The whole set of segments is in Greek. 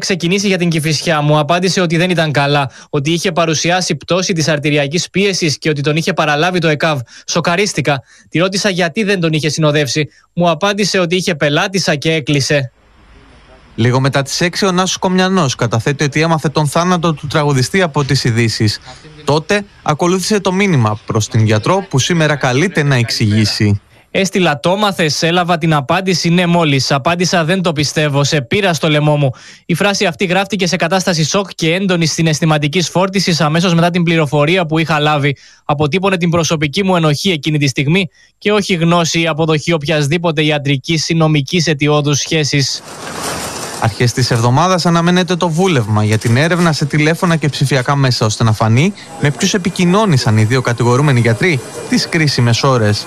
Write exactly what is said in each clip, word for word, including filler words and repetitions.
ξεκινήσει για την Κηφισιά. Μου απάντησε ότι δεν ήταν καλά, ότι είχε παρουσιάσει πτώση της αρτηριακής πίεσης και ότι τον είχε παραλάβει το ΕΚΑΒ. Σοκαρίστηκα. Τη ρώτησα γιατί δεν τον είχε συνοδεύσει. Μου απάντησε ότι είχε πελάτησα και έκλεισε. Λίγο μετά τις έξι ο Νάσος Κομιανός καταθέτει ότι έμαθε τον θάνατο του τραγουδιστή από τις ειδήσεις. Τότε ακολούθησε το μήνυμα προς την γιατρό που σήμερα καλείται να εξηγήσει. Έστειλα το μάθες, έλαβα την απάντηση ναι μόλις. Απάντησα δεν το πιστεύω, σε πήρα στο λαιμό μου. Η φράση αυτή γράφτηκε σε κατάσταση σοκ και έντονης συναισθηματικής φόρτισης αμέσως μετά την πληροφορία που είχα λάβει. Αποτύπωνε την προσωπική μου ενοχή εκείνη τη στιγμή και όχι γνώση ή αποδοχή οποιασδήποτε ιατρικής ή νομικής αιτιώδους σχέσης. Αρχές της εβδομάδας αναμένεται το βούλευμα για την έρευνα σε τηλέφωνα και ψηφιακά μέσα, ώστε να φανεί με ποιους επικοινώνησαν οι δύο κατηγορούμενοι γιατροί τις κρίσιμες ώρες.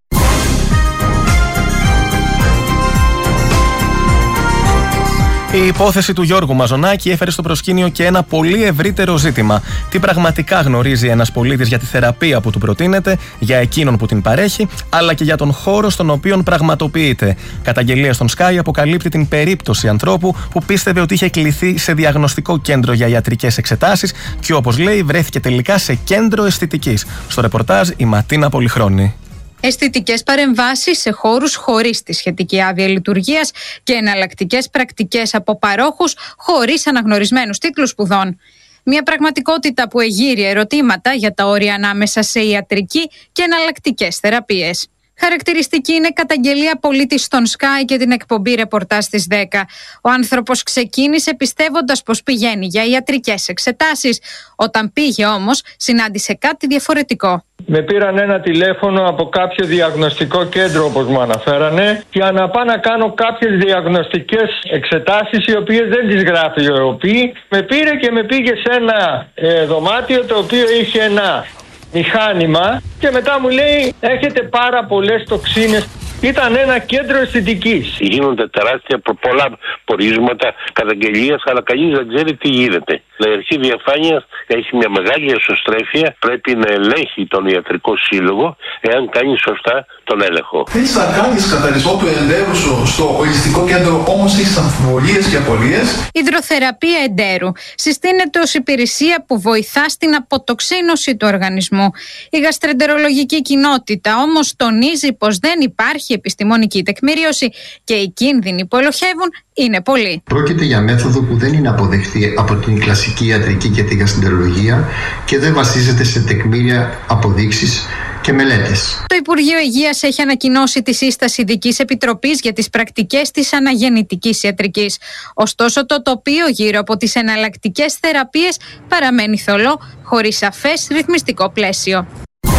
Η υπόθεση του Γιώργου Μαζονάκη έφερε στο προσκήνιο και ένα πολύ ευρύτερο ζήτημα. Τι πραγματικά γνωρίζει ένας πολίτης για τη θεραπεία που του προτείνεται, για εκείνον που την παρέχει, αλλά και για τον χώρο στον οποίο πραγματοποιείται. Καταγγελία στον Sky αποκαλύπτει την περίπτωση ανθρώπου που πίστευε ότι είχε κληθεί σε διαγνωστικό κέντρο για ιατρικές εξετάσεις και, όπως λέει, βρέθηκε τελικά σε κέντρο αισθητικής. Στο ρεπορτάζ η Ματίνα Πολυχρόνη. Αισθητικές παρεμβάσεις σε χώρους χωρίς τη σχετική άδεια λειτουργίας και εναλλακτικές πρακτικές από παρόχους χωρίς αναγνωρισμένους τίτλους σπουδών. Μια πραγματικότητα που εγείρει ερωτήματα για τα όρια ανάμεσα σε ιατρική και εναλλακτικές θεραπείες. Χαρακτηριστική είναι καταγγελία πολίτη στον Sky και την εκπομπή ρεπορτάζ στις δέκα. Ο άνθρωπος ξεκίνησε πιστεύοντας πως πηγαίνει για ιατρικές εξετάσεις. Όταν πήγε όμως, συνάντησε κάτι διαφορετικό. Με πήραν ένα τηλέφωνο από κάποιο διαγνωστικό κέντρο, όπως μου αναφέρανε, για να πάω να κάνω κάποιες διαγνωστικές εξετάσεις, οι οποίες δεν τις γράφει η ΕΟΠΗ. Με πήρε και με πήγε σε ένα ε, δωμάτιο το οποίο είχε ένα μηχάνημα και μετά μου λέει έχετε πάρα πολλές τοξίνες. Ήταν ένα κέντρο αισθητικής. Γίνονται τεράστια πολλά πορίσματα καταγγελίας, αλλά κανείς δεν ξέρει τι γίνεται. Η αρχή διαφάνειας έχει μια μεγάλη εσωστρέφεια. Πρέπει να ελέγχει τον ιατρικό σύλλογο εάν κάνει σωστά τον έλεγχο. Θέλεις να κάνεις καθαρισμό του εντέρου σου στο ολιστικό κέντρο, όμως έχεις αμφιβολίες και απορίες. Υδροθεραπεία εντέρου συστήνεται ως υπηρεσία που βοηθά στην αποτοξίνωση του οργανισμού. Η γαστρεντερολογική κοινότητα όμως τονίζει πως δεν υπάρχει επιστημονική τεκμηρίωση και οι κίνδυνοι που ελοχεύουν είναι πολλοί. Πρόκειται για μέθοδο που δεν είναι αποδεκτή από την κλασική ιατρική και τη γαστρεντερολογία και δεν βασίζεται σε τεκμήρια, αποδείξεις και μελέτες. Το Υπουργείο Υγείας έχει ανακοινώσει τη σύσταση ειδικής επιτροπής για τις πρακτικές της αναγεννητικής ιατρικής. Ωστόσο, το τοπίο γύρω από τις εναλλακτικές θεραπείες παραμένει θολό, χωρίς σαφές ρυθμιστικό πλαίσιο.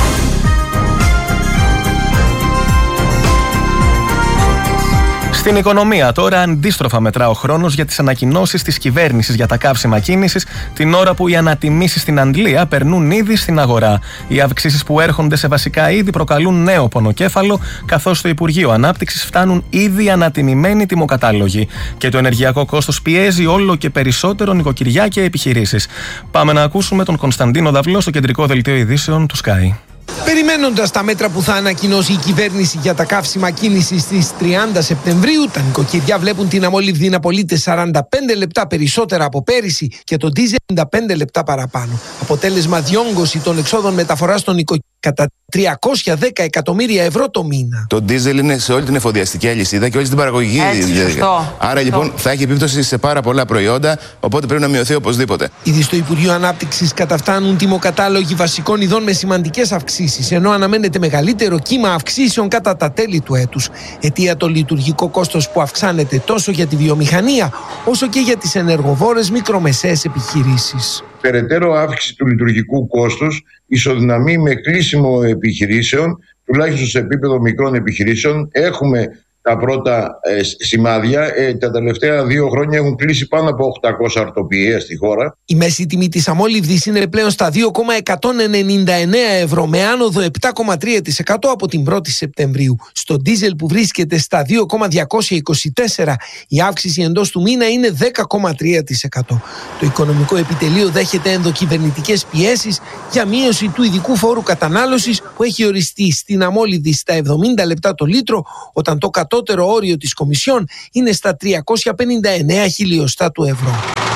Στην οικονομία τώρα αντίστροφα μετρά ο χρόνος για τις ανακοινώσεις της κυβέρνησης για τα καύσιμα κίνησης, την ώρα που οι ανατιμήσεις στην Αντλία περνούν ήδη στην αγορά. Οι αυξήσεις που έρχονται σε βασικά είδη προκαλούν νέο πονοκέφαλο, καθώς στο Υπουργείο Ανάπτυξης φτάνουν ήδη ανατιμημένοι τιμοκατάλογοι. Και το ενεργειακό κόστος πιέζει όλο και περισσότερο νοικοκυριά και επιχειρήσεις. Πάμε να ακούσουμε τον Κωνσταντίνο Δαυλό στο κεντρικό δελτίο ειδήσεων του Sky. Περιμένοντας τα μέτρα που θα ανακοινώσει η κυβέρνηση για τα καύσιμα κίνησης στις τριάντα Σεπτεμβρίου, τα νοικοκυριά βλέπουν την αμόλυβδη να πωλείται σαράντα πέντε λεπτά περισσότερα από πέρυσι και το ντίζελ πενήντα πέντε λεπτά παραπάνω. Αποτέλεσμα διόγκωση των εξόδων μεταφοράς των νοικοκυριών κατά τριακόσια δέκα εκατομμύρια ευρώ το μήνα. Το ντίζελ είναι σε όλη την εφοδιαστική αλυσίδα και όλη την παραγωγική διαδικασία. Άρα λοιπόν θα έχει επίπτωση σε πάρα πολλά προϊόντα, οπότε πρέπει να μειωθεί οπωσδήποτε. Ήδη στο Υπουργείο Ανάπτυξης καταφτάνουν τιμοκατάλογοι βασικών ειδών με σημαντικές αυξήσεις, ενώ αναμένεται μεγαλύτερο κύμα αυξήσεων κατά τα τέλη του έτους. Αιτία το λειτουργικό κόστος που αυξάνεται τόσο για τη βιομηχανία όσο και για τις ενεργοβόρες μικρομεσαίες επιχειρήσεις. Περαιτέρω αύξηση του λειτουργικού κόστους ισοδυναμεί με κλείσιμο επιχειρήσεων, τουλάχιστον σε επίπεδο μικρών επιχειρήσεων. Έχουμε τα πρώτα ε, σημάδια. Ε, τα τελευταία δύο χρόνια έχουν κλείσει πάνω από οκτακόσια αρτοποιεία στη χώρα. Η μέση τιμή της αμόλυβδης είναι πλέον στα δύο κόμμα εκατόν ενενήντα εννέα ευρώ, με άνοδο επτά κόμμα τρία τοις εκατό από την πρώτη Σεπτεμβρίου. Στο ντίζελ που βρίσκεται στα δύο κόμμα διακόσια είκοσι τέσσερα, η αύξηση εντός του μήνα είναι δέκα κόμμα τρία τοις εκατό. Το Οικονομικό Επιτελείο δέχεται ενδοκυβερνητικές πιέσεις για μείωση του ειδικού φόρου κατανάλωσης που έχει οριστεί στην αμόλυβδη στα εβδομήντα λεπτά το λίτρο, όταν το κατώτερο όριο της Κομισιόν είναι στα τριακόσια πενήντα εννέα χιλιοστά του ευρώ.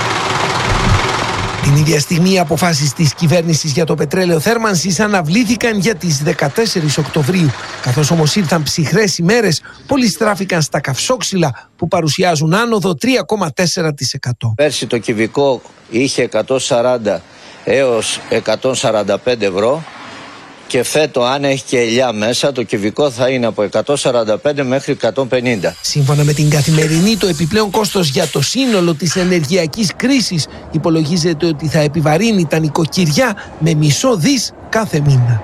Την ίδια στιγμή οι αποφάσεις της κυβέρνησης για το πετρέλαιο θέρμανσης αναβλήθηκαν για τις δεκατέσσερις Οκτωβρίου. Καθώς όμως ήρθαν ψυχρές ημέρες, πολλοί στράφηκαν στα καυσόξυλα που παρουσιάζουν άνοδο τρία κόμμα τέσσερα τοις εκατό. Πέρσι το κυβικό είχε εκατόν σαράντα έως εκατόν σαράντα πέντε ευρώ και φέτο, αν έχει και ελιά μέσα, το κυβικό θα είναι από εκατόν σαράντα πέντε μέχρι εκατόν πενήντα. Σύμφωνα με την Καθημερινή, το επιπλέον κόστος για το σύνολο της ενεργειακής κρίσης υπολογίζεται ότι θα επιβαρύνει τα νοικοκυριά με μισό δις κάθε μήνα.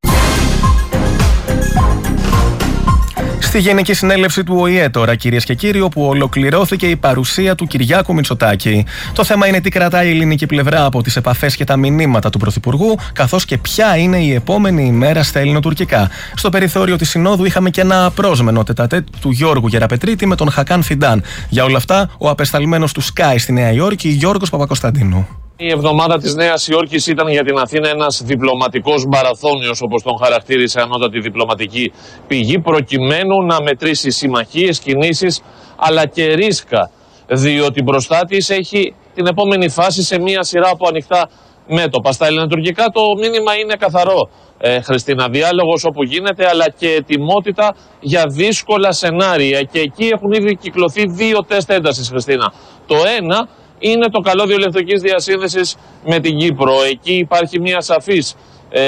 Στη Γενική Συνέλευση του Ο Η Ε τώρα, κυρίες και κύριοι, όπου ολοκληρώθηκε η παρουσία του Κυριάκου Μητσοτάκη. Το θέμα είναι τι κρατάει η ελληνική πλευρά από τις επαφές και τα μηνύματα του Πρωθυπουργού, καθώς και ποια είναι η επόμενη ημέρα στα ελληνοτουρκικά. Στο περιθώριο της Συνόδου είχαμε και ένα απρόσμενο τετατέτ του Γιώργου Γεραπετρίτη με τον Χακάν Φιντάν. Για όλα αυτά, ο απεσταλμένος του Sky στη Νέα Υόρκη, Γιώργος Παπακοσταντίνου. Η εβδομάδα της Νέας Υόρκης ήταν για την Αθήνα ένας διπλωματικός μαραθώνιος, όπως τον χαρακτήρισε ανώτατη διπλωματική πηγή, προκειμένου να μετρήσει συμμαχίες, κινήσεις αλλά και ρίσκα, διότι μπροστά της έχει την επόμενη φάση σε μία σειρά από ανοιχτά μέτωπα. Στα ελληνοτουρκικά το μήνυμα είναι καθαρό, ε, Χριστίνα, διάλογος όπου γίνεται, αλλά και ετοιμότητα για δύσκολα σενάρια, και εκεί έχουν ήδη κυκλωθεί δύο τεστ έντασης, Χριστίνα. Το ένα είναι το καλώδιο ηλεκτρικής διασύνδεσης με την Κύπρο. Εκεί υπάρχει μια σαφής ε,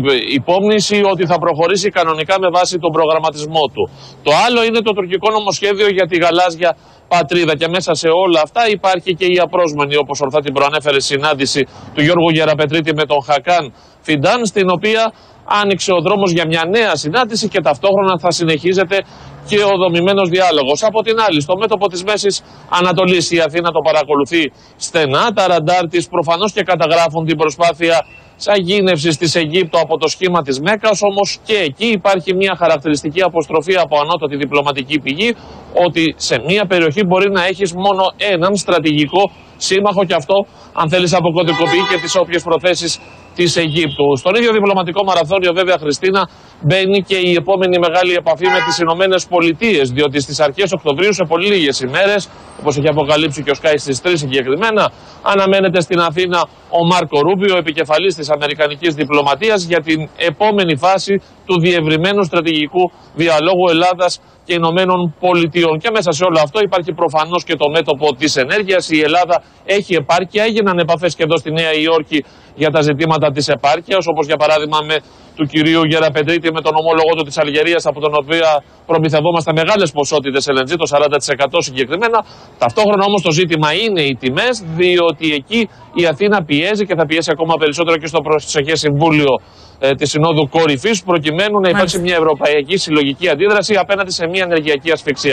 υπόμνηση ότι θα προχωρήσει κανονικά με βάση τον προγραμματισμό του. Το άλλο είναι το τουρκικό νομοσχέδιο για τη γαλάζια πατρίδα, και μέσα σε όλα αυτά υπάρχει και η απρόσμενη, όπως ορθά την προανέφερε, συνάντηση του Γιώργου Γεραπετρίτη με τον Χακάν Φιντάν, στην οποία άνοιξε ο δρόμος για μια νέα συνάντηση και ταυτόχρονα θα συνεχίζεται και ο δομημένος διάλογος. Από την άλλη, στο μέτωπο της Μέσης Ανατολής, η Αθήνα το παρακολουθεί στενά. Τα ραντάρ της προφανώς και καταγράφουν την προσπάθεια σαγίνευσης της Αιγύπτου από το σχήμα της Μέκκας, όμως και εκεί υπάρχει μια χαρακτηριστική αποστροφή από ανώτατη διπλωματική πηγή, ότι σε μια περιοχή μπορεί να έχεις μόνο έναν στρατηγικό σύμμαχο, και αυτό, αν θέλεις, αποκωδικοποιεί και τις όποιες προθέσεις της Αιγύπτου. Στον ίδιο διπλωματικό μαραθώνιο, βέβαια, Χριστίνα, μπαίνει και η επόμενη μεγάλη επαφή με τις Ηνωμένες Πολιτείες, διότι στις αρχές Οκτωβρίου, σε πολύ λίγες ημέρες, όπως έχει αποκαλύψει και ο Sky στις τρεις συγκεκριμένα, αναμένεται στην Αθήνα ο Μάρκο Ρούμπιο, επικεφαλής της αμερικανικής διπλωματίας, για την επόμενη φάση του διευρυμένου στρατηγικού διαλόγου Ελλάδας και Ηνωμένων Πολιτειών. Και μέσα σε όλο αυτό υπάρχει προφανώς και το μέτωπο της ενέργειας. Η Ελλάδα έχει επάρκεια, έγιναν επαφές και εδώ στη Νέα Υόρκη για τα ζητήματα της επάρκειας, όπως για παράδειγμα με του κυρίου Γεραπετρίτη με τον ομόλογο του της Αλγερίας, από τον οποίο προμηθευόμαστε μεγάλες ποσότητες ελ εν τζι, το σαράντα τοις εκατό συγκεκριμένα. Ταυτόχρονα όμως το ζήτημα είναι οι τιμές, διότι εκεί η Αθήνα πιέζει και θα πιέσει ακόμα περισσότερο και στο προσεχές Συμβούλιο ε, της Συνόδου Κορυφής, προκειμένου να υπάρξει μια ευρωπαϊκή συλλογική αντίδραση απέναντι σε μια ενεργειακή ασφυξία.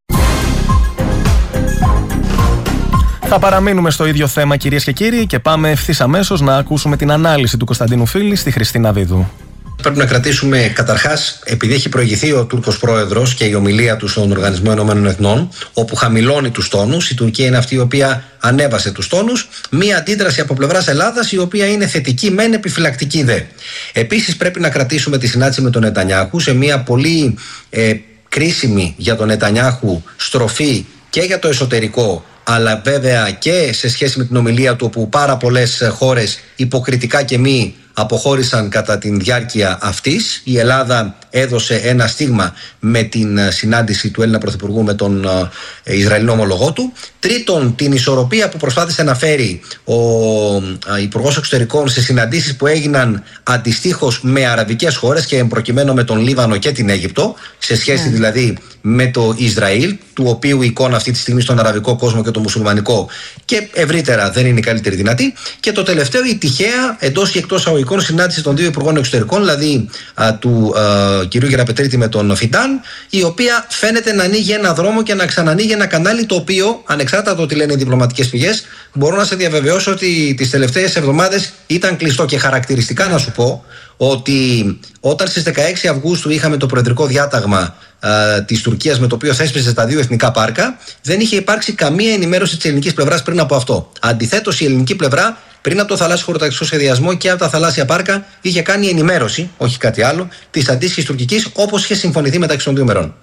Θα παραμείνουμε στο ίδιο θέμα, κυρίες και κύριοι, και πάμε ευθύς αμέσως να ακούσουμε την ανάλυση του Κωνσταντίνου Φίλη στη Χριστίνα Βίδου. Πρέπει να κρατήσουμε καταρχάς, επειδή έχει προηγηθεί ο Τούρκος πρόεδρος και η ομιλία του στον Οργανισμό Ηνωμένων Εθνών, όπου χαμηλώνει τους τόνους, η Τουρκία είναι αυτή η οποία ανέβασε τους τόνους, μία αντίδραση από πλευράς Ελλάδας η οποία είναι θετική μεν, επιφυλακτική δε. Επίσης πρέπει να κρατήσουμε τη συνάντηση με τον Νετανιάχου σε μία πολύ ε, κρίσιμη για τον Νετανιάχου στροφή και για το εσωτερικό, αλλά βέβαια και σε σχέση με την ομιλία του, όπου πάρα πολλές χώρες υποκριτικά και μη αποχώρησαν κατά την διάρκεια αυτής. Η Ελλάδα έδωσε ένα στίγμα με την συνάντηση του Έλληνα Πρωθυπουργού με τον Ισραηλινό ομολογό του. Τρίτον, την ισορροπία που προσπάθησε να φέρει ο Υπουργός Εξωτερικών σε συναντήσεις που έγιναν αντιστοίχως με αραβικές χώρες, και προκειμένου με τον Λίβανο και την Αίγυπτο, σε σχέση yeah. δηλαδή με το Ισραήλ, του οποίου η εικόνα αυτή τη στιγμή στον αραβικό κόσμο και το μουσουλμανικό και ευρύτερα δεν είναι η καλύτερη δυνατή. Και το τελευταίο, η τυχαία εντός και εκτός αγωγικών συνάντηση των δύο Υπουργών Εξωτερικών, δηλαδή α, του α, κ. Γεραπετρίτη με τον Φιντάν, η οποία φαίνεται να ανοίγει ένα δρόμο και να ξανανοίγει ένα κανάλι, το οποίο, ανεξάρτητα από το τι λένε οι διπλωματικές πηγές, μπορώ να σε διαβεβαιώσω ότι τις τελευταίες εβδομάδες ήταν κλειστό. Και χαρακτηριστικά να σου πω ότι όταν στις δεκαέξι Αυγούστου είχαμε το προεδρικό διάταγμα α, της Τουρκίας, με το οποίο θέσπισε τα δύο εθνικά πάρκα, δεν είχε υπάρξει καμία ενημέρωση της ελληνικής πλευράς πριν από αυτό. Αντιθέτως, η ελληνική πλευρά πριν από το θαλάσσιο χωροταξικό σχεδιασμό και από τα θαλάσσια πάρκα είχε κάνει ενημέρωση, όχι κάτι άλλο, της αντίστοιχης τουρκικής, όπως είχε συμφωνηθεί μεταξύ των δύο μερών.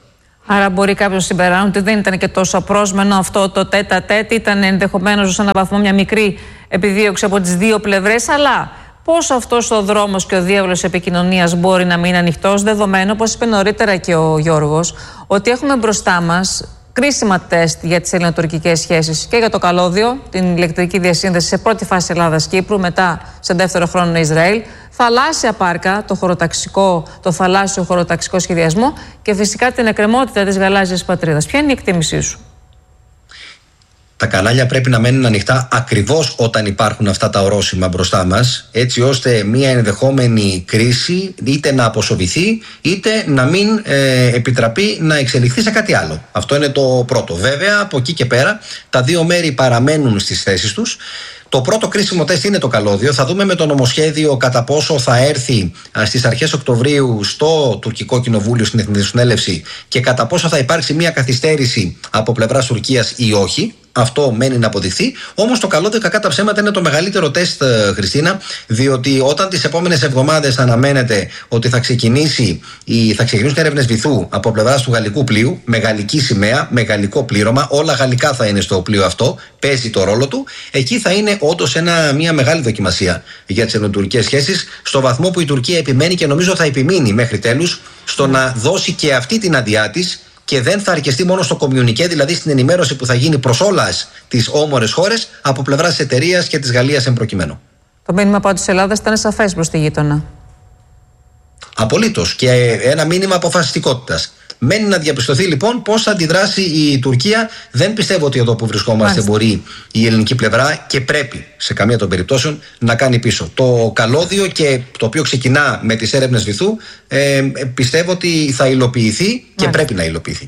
Άρα μπορεί κάποιος να συμπεράνει ότι δεν ήταν και τόσο απρόσμενο αυτό το τέτα τέτ, ήταν ενδεχομένως σε έναν βαθμό μια μικρή επιδίωξη από τις δύο πλευρές, αλλά πώς αυτός ο δρόμος και ο διάβλος επικοινωνίας μπορεί να μείνει ανοιχτός, δεδομένου, όπως είπε νωρίτερα και ο Γιώργος, ότι έχουμε μπροστά μας κρίσιμα τεστ για τις ελληνοτουρκικές σχέσεις και για το καλώδιο, την ηλεκτρική διασύνδεση σε πρώτη φάση Ελλάδας-Κύπρου, μετά σε δεύτερο χρόνο Ισραήλ, θαλάσσια πάρκα, το, χωροταξικό, το θαλάσσιο χωροταξικό σχεδιασμό και φυσικά την εκκρεμότητα της γαλάζιας πατρίδας. Ποια είναι η εκτίμησή σου? Τα κανάλια πρέπει να μένουν ανοιχτά ακριβώς όταν υπάρχουν αυτά τα ορόσημα μπροστά μας, έτσι ώστε μια ενδεχόμενη κρίση είτε να αποσοβηθεί είτε να μην ε, επιτραπεί να εξελιχθεί σε κάτι άλλο. Αυτό είναι το πρώτο. Βέβαια, από εκεί και πέρα τα δύο μέρη παραμένουν στις θέσεις τους. Το πρώτο κρίσιμο τεστ είναι το καλώδιο. Θα δούμε με το νομοσχέδιο κατά πόσο θα έρθει στις αρχές Οκτωβρίου στο τουρκικό κοινοβούλιο, στην Εθνική Συνέλευση, και κατά πόσο θα υπάρξει μια καθυστέρηση από πλευράς Τουρκίας ή όχι. Αυτό μένει να αποδειχθεί. Όμως το καλώδιο, κακά τα ψέματα, είναι το μεγαλύτερο τεστ, Χριστίνα, διότι όταν τις επόμενες εβδομάδες αναμένεται ότι θα, ξεκινήσει, ή θα ξεκινήσουν έρευνες βυθού από πλευράς του γαλλικού πλοίου, με γαλλική σημαία, με γαλλικό πλήρωμα, όλα γαλλικά θα είναι στο πλοίο αυτό, παίζει το ρόλο του, εκεί θα είναι όντως μια μεγάλη δοκιμασία για τις ελληνοτουρκικές σχέσεις, στο βαθμό που η Τουρκία επιμένει και νομίζω θα επιμείνει μέχρι τέλους στο να δώσει και αυτή την αδειά της. Και δεν θα αρκεστεί μόνο στο κομμιουνικέ, δηλαδή στην ενημέρωση που θα γίνει προς όλες τις όμορες χώρες από πλευράς της εταιρείας και της Γαλλίας εμπροκειμένου. Το μήνυμα από της Ελλάδας ήταν σαφές προς τη γείτονα. Απολύτως. Και ένα μήνυμα αποφασιστικότητας. Μένει να διαπιστωθεί λοιπόν πώς θα αντιδράσει η Τουρκία. Δεν πιστεύω ότι εδώ που βρισκόμαστε Μάλιστα. μπορεί η ελληνική πλευρά, και πρέπει σε καμία των περιπτώσεων, να κάνει πίσω. Το καλώδιο, και το οποίο ξεκινά με τις έρευνες βυθού, ε, πιστεύω ότι θα υλοποιηθεί Μάλιστα. και πρέπει να υλοποιηθεί.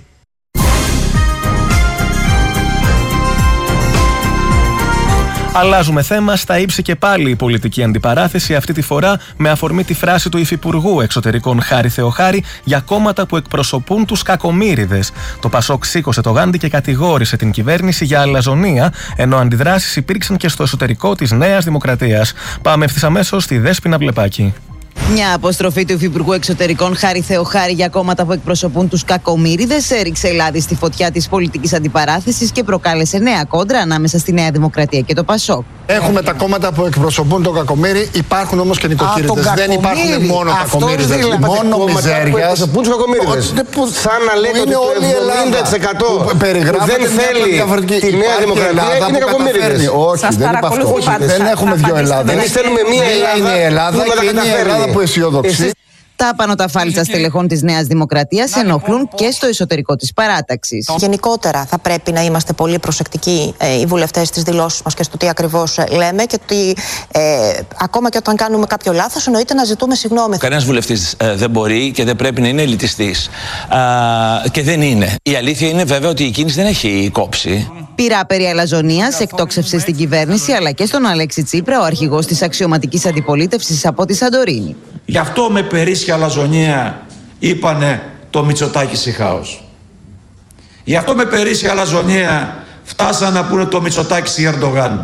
Αλλάζουμε θέμα. Στα ύψη και πάλι η πολιτική αντιπαράθεση, αυτή τη φορά με αφορμή τη φράση του Υφυπουργού Εξωτερικών Χάρη Θεοχάρη για κόμματα που εκπροσωπούν τους κακομοίριδες. Το Πασόκ σήκωσε το γάντι και κατηγόρησε την κυβέρνηση για αλαζονία, ενώ αντιδράσεις υπήρξαν και στο εσωτερικό της Νέας Δημοκρατίας. Πάμε ευθύς αμέσως στη Δέσποινα Βλεπάκη. Μια αποστροφή του Υφυπουργού Εξωτερικών Χάρη Θεοχάρη για κόμματα που εκπροσωπούν τους κακομοίριδες έριξε λάδι στη φωτιά της πολιτικής αντιπαράθεσης και προκάλεσε νέα κόντρα ανάμεσα στη Νέα Δημοκρατία και το Πασόκ. Έχουμε τα κόμματα που εκπροσωπούν τον κακομοίρη, υπάρχουν όμως και νοικοκύριδες. Δεν υπάρχουν μόνο κακομοίριδες. Δηλαδή, μόνο μιζέριας. Που τους κακομοίριδες. Σαν να λέτε ότι το εβδομήντα τοις εκατό που δεν θέλει τη Νέα Δημοκρατία είναι κακομοίριδες. Όχι, δεν έχουμε δύο Ελλάδα. Εμείς θέλουμε μία Ελλάδα και είναι η Ελλάδα που αισιοδοξεί. Τα πανωταφάλιτσα στελεχών της Νέας Δημοκρατίας ενοχλούν και στο εσωτερικό της παράταξης. Γενικότερα θα πρέπει να είμαστε πολύ προσεκτικοί ε, οι βουλευτές στις δηλώσεις μας και στο τι ακριβώς λέμε, και ότι ε, ακόμα και όταν κάνουμε κάποιο λάθος εννοείται να ζητούμε συγγνώμη. Κανένας βουλευτής ε, δεν μπορεί και δεν πρέπει να είναι ελιτιστής. Α, και δεν είναι. Η αλήθεια είναι βέβαια ότι η κίνηση δεν έχει κόψει. Πειρά περί αλαζονίας εκτόξευσε στην κυβέρνηση αλλά και στον Αλέξη Τσίπρα, ο αρχηγός της αξιωματικής αντιπολίτευσης από τη Σαντορίνη. Γι' αυτό με περίσσια αλαζονία είπανε το Μητσοτάκη χάος. Γι' αυτό με περίσσια αλαζονία φτάσαν να πούνε το Μητσοτάκη Ερντογάν.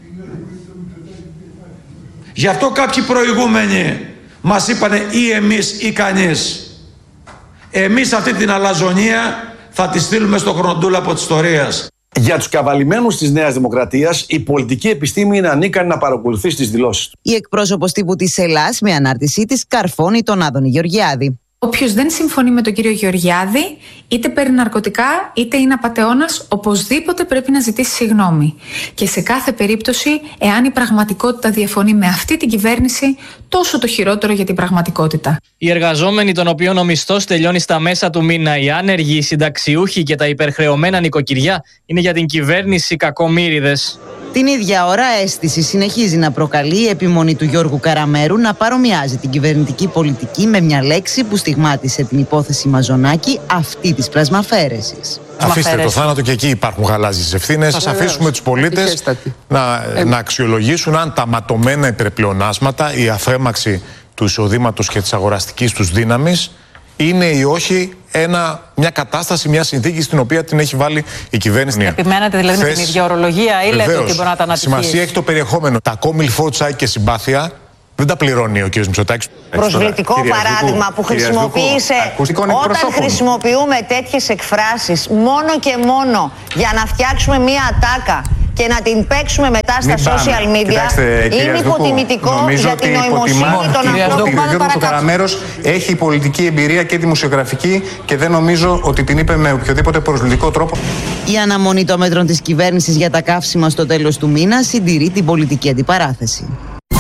Γι' αυτό κάποιοι προηγούμενοι μας είπανε ή εμείς ή κανείς. Εμείς αυτή την αλαζονία θα τη στείλουμε στο χρονοτούλαπο της ιστορίας. Για τους καβαλημένους της Νέας Δημοκρατίας, η πολιτική επιστήμη είναι ανίκανη να παρακολουθεί τις δηλώσεις του. Η εκπρόσωπος τύπου της Ελλάς, με ανάρτησή της, καρφώνει τον Άδωνη Γεωργιάδη. Όποιος δεν συμφωνεί με τον κύριο Γεωργιάδη, είτε παίρνει ναρκωτικά, είτε είναι απατεώνας, οπωσδήποτε πρέπει να ζητήσει συγγνώμη. Και σε κάθε περίπτωση, εάν η πραγματικότητα διαφωνεί με αυτή την κυβέρνηση, τόσο το χειρότερο για την πραγματικότητα. Οι εργαζόμενοι, των οποίων ο μισθός τελειώνει στα μέσα του μήνα, οι άνεργοι, οι συνταξιούχοι και τα υπερχρεωμένα νοικοκυριά, είναι για την κυβέρνηση κακομοίριδες. Την ίδια ώρα, αίσθηση συνεχίζει να προκαλεί η επιμονή του Γιώργου Καραμέρου να παρομοιάζει την κυβερνητική πολιτική με μια λέξη που στιγμάτισε την υπόθεση Μαζονάκη, αυτή της πλασμαφαίρεσης. Αφήστε το θάνατο, και εκεί υπάρχουν γαλάζιες ευθύνες. Ας αφήσουμε τους πολίτες να, ε... να αξιολογήσουν αν τα ματωμένα υπερπλεονάσματα, η αφρέμαξη του εισοδήματος και της αγοραστικής τους δύναμης είναι ή όχι ένα, μια κατάσταση, μια συνθήκη στην οποία την έχει βάλει η κυβέρνηση. Επιμένατε δηλαδή Θες... με την ίδια ορολογία ή λέτε ότι μπορεί να τα αναπτυχεί? Σημασία έχει το περιεχόμενο. Τα κόμιλ φότσά και συμπάθεια Δεν τα πληρώνει ο κ. Μητσοτάκης. Προσβλητικό παράδειγμα που χρησιμοποίησε όταν χρησιμοποιούμε τέτοιες εκφράσεις μόνο και μόνο για να φτιάξουμε μία ατάκα και να την παίξουμε μετά στα social media. Κοιτάξτε, είναι υποτιμητικό για την νοημοσύνη των ανθρώπων. Ο Γιώργος Καραμέρος έχει πολιτική εμπειρία και δημοσιογραφική και δεν νομίζω ότι την είπε με οποιοδήποτε προσβλητικό τρόπο. Η αναμονή των μέτρων της κυβέρνησης για τα καύσιμα στο τέλος του μήνα συντηρεί την πολιτική αντιπαράθεση.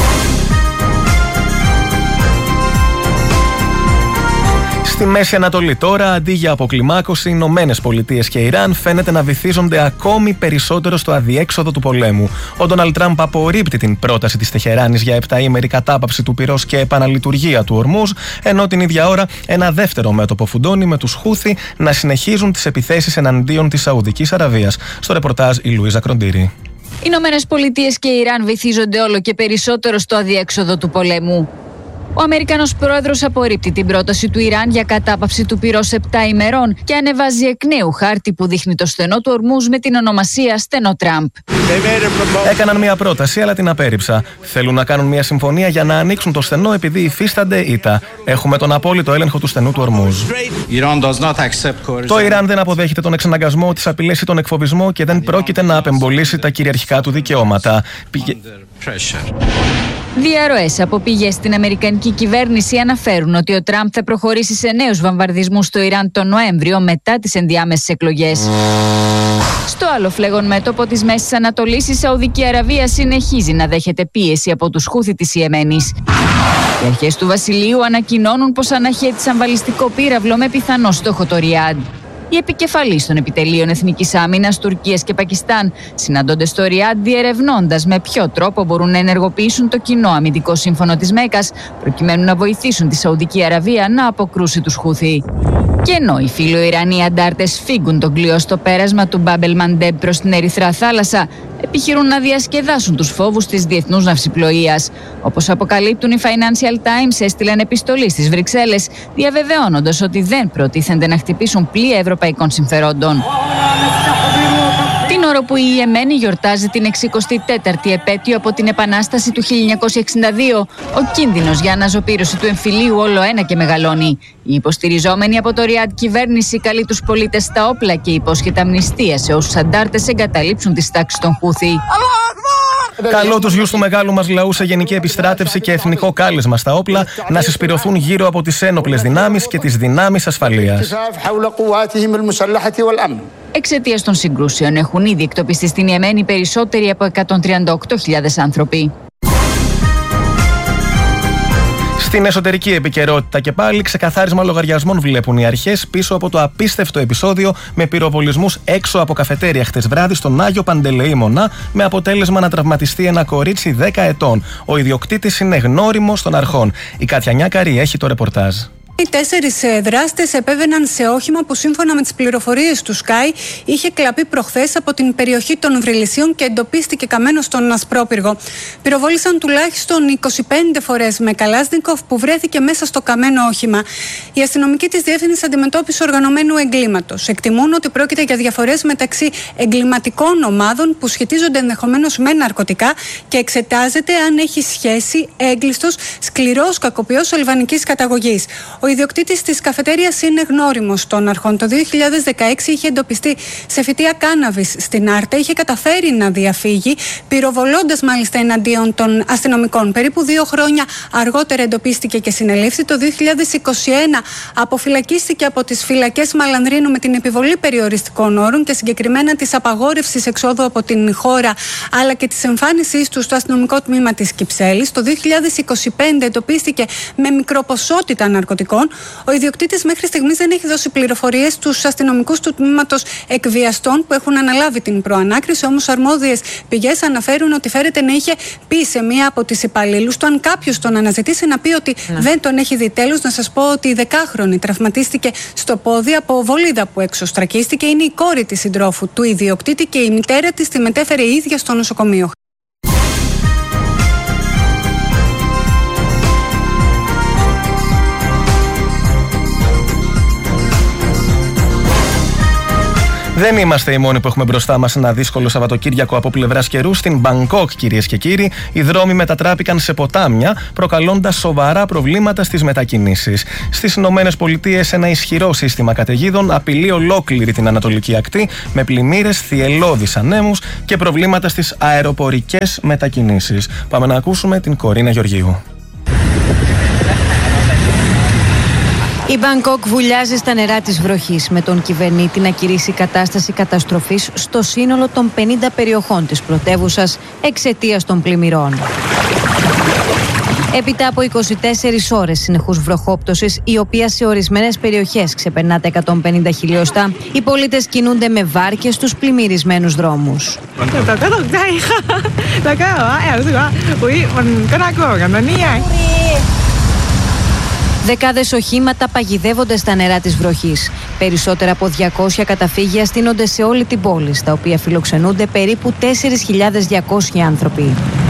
Στη Μέση Ανατολή τώρα, αντί για αποκλιμάκωση, οι Ηνωμένες Πολιτείες και Ιράν φαίνεται να βυθίζονται ακόμη περισσότερο στο αδιέξοδο του πολέμου. Ο Ντόναλντ Τραμπ απορρίπτει την πρόταση της Τεχεράνης για επταήμερη κατάπαυση του πυρός και επαναλειτουργία του Ορμούζ, ενώ την ίδια ώρα ένα δεύτερο μέτωπο φουντώνει με τους Χούθι να συνεχίζουν τις επιθέσεις εναντίον της Σαουδικής Αραβίας. Στο ρεπορτάζ η Λουίζα Κροντήρη. Οι Ηνωμένες Πολιτείες και η Ιράν βυθίζονται όλο και περισσότερο στο αδιέξοδο του πολέμου. Ο Αμερικανός πρόεδρος απορρίπτει την πρόταση του Ιράν για κατάπαυση του πυρός επτά ημερών και ανεβάζει εκ νέου χάρτη που δείχνει το στενό του Ορμούζ με την ονομασία Στενό Τραμπ. Έκαναν μια πρόταση, αλλά την απέρριψα. Θέλουν να κάνουν μια συμφωνία για να ανοίξουν το στενό επειδή υφίστανται ήττα. Έχουμε τον απόλυτο έλεγχο του στενού του Ορμούζ. Το Ιράν δεν αποδέχεται τον εξαναγκασμό, τις απειλές ή τον εκφοβισμό και δεν πρόκειται να απεμπολίσει τα κυριαρχικά του δικαιώματα. Διαρροές από πηγές στην Αμερικανική κυβέρνηση αναφέρουν ότι ο Τραμπ θα προχωρήσει σε νέους βαμβαρδισμούς στο Ιράν τον Νοέμβριο μετά τις ενδιάμεσες εκλογές. Στο άλλο φλέγον μέτωπο της Μέσης Ανατολής, η Σαουδική Αραβία συνεχίζει να δέχεται πίεση από τους Χούθι της Ιεμένης. Οι αρχές του Βασιλείου ανακοινώνουν πως αναχέτησαν βαλιστικό πύραυλο με πιθανό στόχο το Ριάντ. Οι επικεφαλείς των επιτελείων Εθνικής Άμυνας, Τουρκίας και Πακιστάν συναντώνται στο Ριάντ διερευνώντας με ποιο τρόπο μπορούν να ενεργοποιήσουν το κοινό αμυντικό σύμφωνο της Μέκας προκειμένου να βοηθήσουν τη Σαουδική Αραβία να αποκρούσει τους Χούθι. Και ενώ οι φιλοϊρανοί αντάρτες φύγουν τον κλειό στο πέρασμα του Μπάμπελ Μαντέμπ προς την Ερυθρά Θάλασσα, επιχειρούν να διασκεδάσουν τους φόβους της διεθνούς ναυσιπλοείας. Όπως αποκαλύπτουν οι Financial Times, έστειλαν επιστολή στις Βρυξέλλες, διαβεβαιώνοντας ότι δεν προτίθενται να χτυπήσουν πλοία ευρωπαϊκών συμφερόντων. Την ώρα που η Ιεμένη γιορτάζει την εξηκοστή τέταρτη επέτειο από την Επανάσταση του χίλια εννιακόσια εξήντα δύο, ο κίνδυνος για αναζωπήρωση του εμφυλίου όλο ένα και μεγαλώνει. Η υποστηριζόμενη από το Ριάντ κυβέρνηση καλεί τους πολίτες στα όπλα και υπόσχεται αμνηστία σε όσους αντάρτες εγκαταλείψουν τις τάξεις των Χούθι. Καλώ τους γιους του μεγάλου μας λαού σε γενική επιστράτευση και εθνικό κάλεσμα στα όπλα να συσπηρωθούν γύρω από τις ένοπλες δυνάμεις και τις δυνάμεις ασφαλείας. Εξαιτίας των συγκρούσεων έχουν ήδη εκτοπιστεί στην Ιεμένη περισσότεροι από εκατόν τριάντα οκτώ χιλιάδες άνθρωποι. Στην εσωτερική επικαιρότητα και πάλι, ξεκαθάρισμα λογαριασμών βλέπουν οι αρχές πίσω από το απίστευτο επεισόδιο με πυροβολισμούς έξω από καφετέρια χτες βράδυ στον Άγιο Παντελεήμονα, με αποτέλεσμα να τραυματιστεί ένα κορίτσι δέκα ετών. Ο ιδιοκτήτης είναι γνώριμος των αρχών. Η Κάτια Νιάκαρη έχει το ρεπορτάζ. Οι τέσσερις δράστες επέβαιναν σε όχημα που σύμφωνα με τις πληροφορίες του Sky είχε κλαπεί προχθές από την περιοχή των Βρυλισσίων και εντοπίστηκε καμένο στον Ασπρόπυργο. Πυροβόλησαν τουλάχιστον είκοσι πέντε φορές με Καλάσνικοφ που βρέθηκε μέσα στο καμένο όχημα. Οι αστυνομικοί της Διεύθυνσης Αντιμετώπισης Οργανωμένου Εγκλήματος εκτιμούν ότι πρόκειται για διαφορές μεταξύ εγκληματικών ομάδων που σχετίζονται ενδεχομένως με ναρκωτικά και εξετάζεται αν έχει σχέση έγκλειστος σκληρός κακοποιός αλβανικής καταγωγής. Ο ιδιοκτήτης της καφετέριας είναι γνώριμος των αρχών. Το δύο χιλιάδες δεκαέξι είχε εντοπιστεί σε φυτεία κάναβης στην Άρτα, είχε καταφέρει να διαφύγει, πυροβολώντας μάλιστα εναντίον των αστυνομικών. Περίπου δύο χρόνια αργότερα εντοπίστηκε και συνελήφθη. Το δύο χιλιάδες είκοσι ένα αποφυλακίστηκε από τις φυλακές Μαλανδρίνου με την επιβολή περιοριστικών όρων και συγκεκριμένα της απαγόρευσης εξόδου από την χώρα, αλλά και της εμφάνισής του στο αστυνομικό τμήμα της Κυψέλης. Το δύο χιλιάδες είκοσι πέντε εντοπίστηκε με μικροποσότητα ναρκωτικών. Ο ιδιοκτήτης μέχρι στιγμής δεν έχει δώσει πληροφορίες στους αστυνομικούς του τμήματος εκβιαστών που έχουν αναλάβει την προανάκριση. Όμως αρμόδιες πηγές αναφέρουν ότι φέρεται να είχε πει σε μία από τις υπαλλήλους του, αν κάποιος τον αναζητήσει, να πει ότι ναι. δεν τον έχει δει. Τέλος, να σας πω ότι η δεκάχρονη τραυματίστηκε στο πόδι από βολίδα που εξωστρακίστηκε. Είναι η κόρη της συντρόφου του ιδιοκτήτη και η μητέρα της τη μετέφερε η ίδια στο νοσοκομείο. Δεν είμαστε οι μόνοι που έχουμε μπροστά μας ένα δύσκολο Σαββατοκύριακο από πλευράς καιρού. Στην Μπαγκόκ, κυρίες και κύριοι, οι δρόμοι μετατράπηκαν σε ποτάμια, προκαλώντας σοβαρά προβλήματα στις μετακινήσεις. Στις Ηνωμένες Πολιτείες, ένα ισχυρό σύστημα καταιγίδων απειλεί ολόκληρη την Ανατολική Ακτή, με πλημμύρες, θυελλώδεις ανέμους και προβλήματα στις αεροπορικές μετακινήσεις. Πάμε να ακούσουμε την Κορίνα Γεωργίου. Η Μπαγκόκ βουλιάζει στα νερά της βροχής, με τον κυβερνήτη να κηρύσει κατάσταση καταστροφής στο σύνολο των πενήντα περιοχών της πρωτεύουσας εξαιτίας των πλημμυρών. Έπειτα από είκοσι τέσσερις ώρες συνεχούς βροχόπτωσης, η οποία σε ορισμένες περιοχές ξεπερνά τα εκατόν πενήντα χιλιοστά, οι πολίτες κινούνται με βάρκες στους πλημμυρισμένους δρόμους. Δεκάδες οχήματα παγιδεύονται στα νερά της βροχής. Περισσότερα από διακόσια καταφύγια στείνονται σε όλη την πόλη, στα οποία φιλοξενούνται περίπου τέσσερις χιλιάδες διακόσιοι άνθρωποι.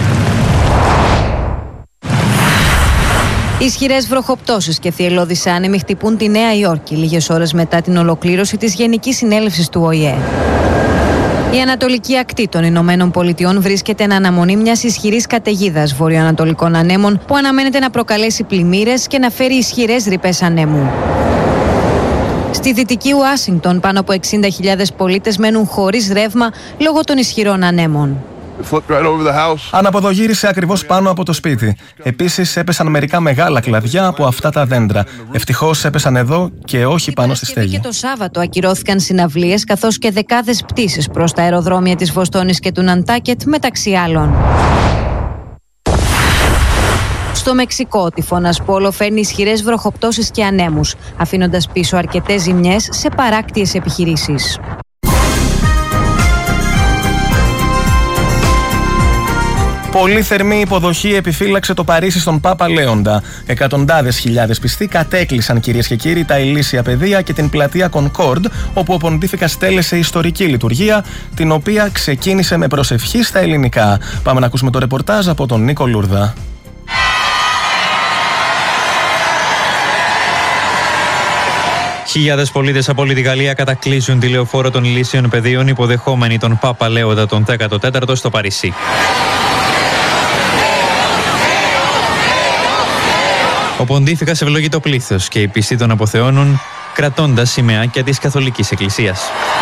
Ισχυρές βροχοπτώσεις και θυελλώδεις άνεμοι χτυπούν τη Νέα Υόρκη λίγες ώρες μετά την ολοκλήρωση της Γενικής Συνέλευσης του Ο Η Ε. Η Ανατολική Ακτή των Ηνωμένων Πολιτειών βρίσκεται εν αναμονή μιας ισχυρής καταιγίδας βορειοανατολικών ανέμων που αναμένεται να προκαλέσει πλημμύρες και να φέρει ισχυρές ρηπές ανέμου. Στη δυτική Ουάσιγκτον, πάνω από εξήντα χιλιάδες πολίτες μένουν χωρίς ρεύμα λόγω των ισχυρών ανέμων. Αναποδογύρισε ακριβώς πάνω από το σπίτι. Επίσης έπεσαν μερικά μεγάλα κλαδιά από αυτά τα δέντρα. Ευτυχώς έπεσαν εδώ και όχι πάνω στη στέγη. Και το Σάββατο ακυρώθηκαν συναυλίες καθώς και δεκάδες πτήσεις προς τα αεροδρόμια της Βοστόνης και του Ναντάκετ, μεταξύ άλλων. Στο Μεξικό, ο τυφώνας Πόλο φέρνει ισχυρές βροχοπτώσεις και ανέμους, αφήνοντας πίσω αρκετές ζημιές σε παράκτιες επιχειρήσεις. Πολύ θερμή υποδοχή επιφύλαξε το Παρίσι στον Πάπα Λέοντα. Εκατοντάδες χιλιάδες πιστοί κατέκλυσαν, κυρίες και κύριοι, τα ηλίσια πεδία και την πλατεία Κονκόρντ, όπου ο Ποντίφικας στέλεσε ιστορική λειτουργία, την οποία ξεκίνησε με προσευχή στα ελληνικά. Πάμε να ακούσουμε το ρεπορτάζ από τον Νίκο Λούρδα. Χιλιάδες πολίτες από όλη τη Γαλλία κατακλείζουν τη λεωφόρο των ηλίσιων πεδίων, υποδεχόμενοι τον Πάπα Λέοντα τον δέκατο τέταρτο στο Παρίσι. Ο Ποντίφικας ευλογεί το πλήθος και οι πιστοί τον αποθεώνουν, κρατώντας σημαίακια της Καθολικής Εκκλησίας.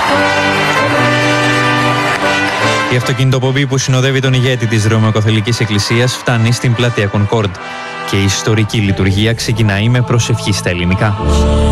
Η αυτοκινητοπομπή που συνοδεύει τον ηγέτη της Ρωμαιοκαθολικής Εκκλησίας φτάνει στην πλατεία Κονκόρντ και η ιστορική λειτουργία ξεκινάει με προσευχή στα ελληνικά.